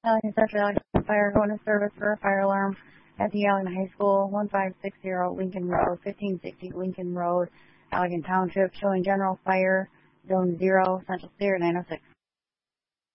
Allegan Central Allegan Fire going to service for a fire alarm at the Allegan High School, 1560 Lincoln Road, 1560 Lincoln Road, Allegan Township, showing general fire, zone 0, Central Clear 906.